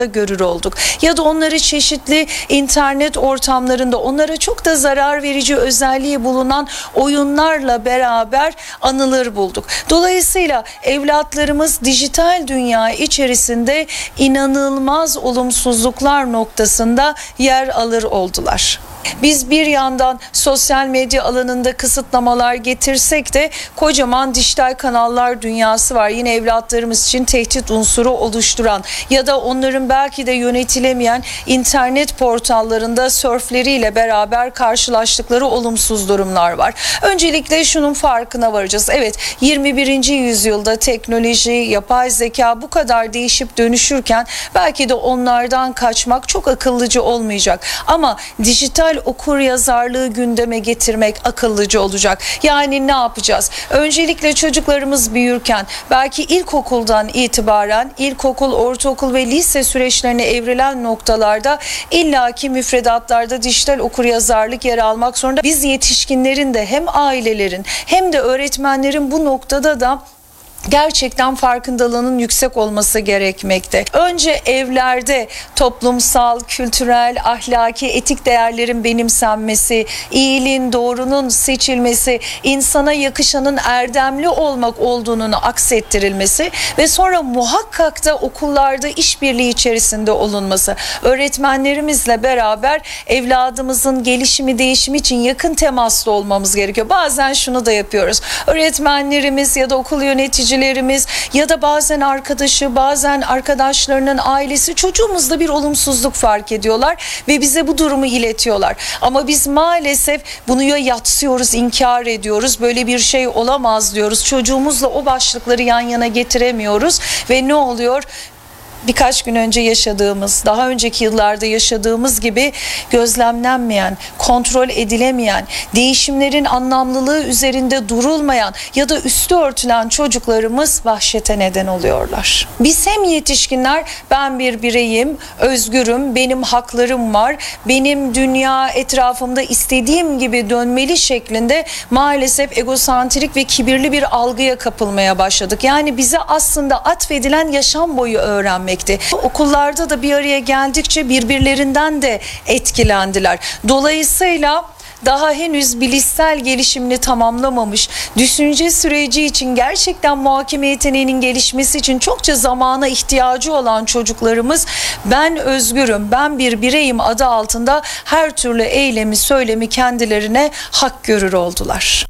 görür olduk. Ya da onları çeşitli internet ortamlarında onlara çok da zarar verici özelliği bulunan oyunlarla beraber anılır bulduk. Dolayısıyla evlatlarımız dijital dünya içerisinde inanılmaz olumsuzluklar noktasında yer alır oldular. Biz bir yandan sosyal medya alanında kısıtlamalar getirsek de kocaman dijital kanallar dünyası var. Yine evlatlarımız için tehdit unsuru oluşturan ya da onların belki de yönetilemeyen internet portallarında sörfleriyle beraber karşılaştıkları olumsuz durumlar var. Öncelikle şunun farkına varacağız. Evet, 21. yüzyılda teknoloji, yapay zeka bu kadar değişip dönüşürken belki de onlardan kaçmak çok akıllıca olmayacak. Ama dijital okuryazarlığı gündeme getirmek akıllıca olacak. Yani ne yapacağız? Öncelikle çocuklarımız büyürken belki ilkokuldan itibaren ilkokul, ortaokul ve lise süreçlerine evrilen noktalarda illaki müfredatlarda dijital okuryazarlık yer almak zorunda. Biz yetişkinlerin de hem ailelerin hem de öğretmenlerin bu noktada da gerçekten farkındalığının yüksek olması gerekmekte. Önce evlerde toplumsal, kültürel, ahlaki, etik değerlerin benimsenmesi, iyiliğin, doğrunun seçilmesi, insana yakışanın erdemli olmak olduğunun aksettirilmesi ve sonra muhakkak da okullarda işbirliği içerisinde olunması. Öğretmenlerimizle beraber evladımızın gelişimi, değişimi için yakın temaslı olmamız gerekiyor. Bazen şunu da yapıyoruz. Öğretmenlerimiz ya da okul yöneticilerimiz ya da bazen arkadaşı, bazen arkadaşlarının ailesi çocuğumuzda bir olumsuzluk fark ediyorlar ve bize bu durumu iletiyorlar. Ama biz maalesef bunu ya yatsıyoruz, inkar ediyoruz, böyle bir şey olamaz diyoruz. Çocuğumuzla o başlıkları yan yana getiremiyoruz ve ne oluyor? Birkaç gün önce yaşadığımız, daha önceki yıllarda yaşadığımız gibi gözlemlenmeyen, kontrol edilemeyen, değişimlerin anlamlılığı üzerinde durulmayan ya da üstü örtülen çocuklarımız vahşete neden oluyorlar. Biz hem yetişkinler, ben bir bireyim, özgürüm, benim haklarım var, benim dünya etrafımda istediğim gibi dönmeli şeklinde maalesef egosantrik ve kibirli bir algıya kapılmaya başladık. Yani bize aslında atfedilen yaşam boyu öğrenmek. Okullarda da bir araya geldikçe birbirlerinden de etkilendiler. Dolayısıyla daha henüz bilişsel gelişimini tamamlamamış, düşünce süreci için gerçekten muhakeme yeteneğinin gelişmesi için çokça zamana ihtiyacı olan çocuklarımız ben özgürüm, ben bir bireyim adı altında her türlü eylemi, söylemi kendilerine hak görür oldular.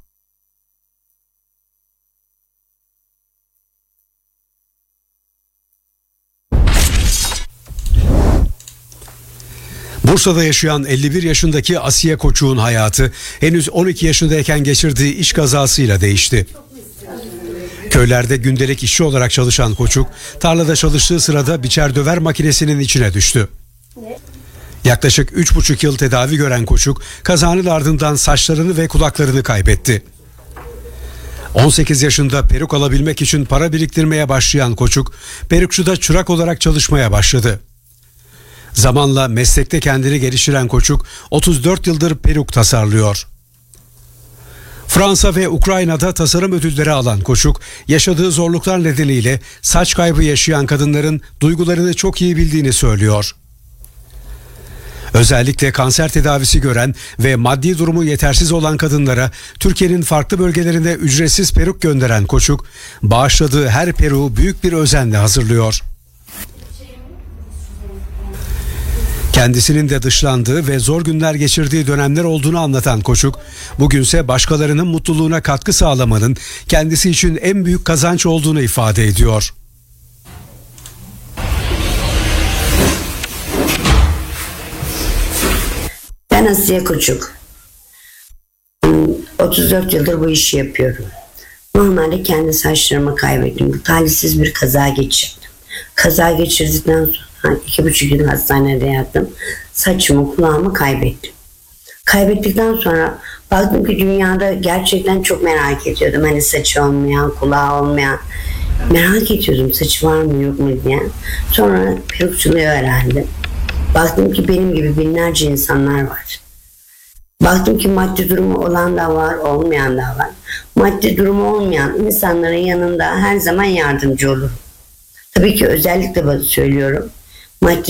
Bursa'da yaşayan 51 yaşındaki Asiye Koçuk'un hayatı henüz 12 yaşındayken geçirdiği iş kazasıyla değişti. Köylerde gündelik işçi olarak çalışan Koçuk, tarlada çalıştığı sırada biçer döver makinesinin içine düştü. Yaklaşık 3,5 yıl tedavi gören Koçuk, kazanın ardından saçlarını ve kulaklarını kaybetti. 18 yaşında peruk alabilmek için para biriktirmeye başlayan Koçuk, perukçuda çırak olarak çalışmaya başladı. Zamanla meslekte kendini geliştiren Koçuk 34 yıldır peruk tasarlıyor. Fransa ve Ukrayna'da tasarım ödülleri alan Koçuk, yaşadığı zorluklar nedeniyle saç kaybı yaşayan kadınların duygularını çok iyi bildiğini söylüyor. Özellikle kanser tedavisi gören ve maddi durumu yetersiz olan kadınlara Türkiye'nin farklı bölgelerine ücretsiz peruk gönderen Koçuk, bağışladığı her peruğu büyük bir özenle hazırlıyor. Kendisinin de dışlandığı ve zor günler geçirdiği dönemler olduğunu anlatan Koçuk, bugünse başkalarının mutluluğuna katkı sağlamanın kendisi için en büyük kazanç olduğunu ifade ediyor. Ben Asiye Koçuk. 34 yıldır bu işi yapıyorum. Normalde kendi saçlarımı kaybettim. Bu talihsiz bir kaza geçirdim. Kaza geçirdikten sonra 2,5 yıl hastanede yattım. Saçımı, kulağımı kaybettim. Kaybettikten sonra baktım ki dünyada gerçekten çok merak ediyordum. Hani saçı olmayan, kulağı olmayan. Merak ediyordum saçı var mı yok mu diye. Sonra perukçuluğu öğrendim. Baktım ki benim gibi binlerce insanlar var. Baktım ki maddi durumu olan da var, olmayan da var. Maddi durumu olmayan insanların yanında her zaman yardımcı olurum. Tabii ki özellikle söylüyorum. Maddi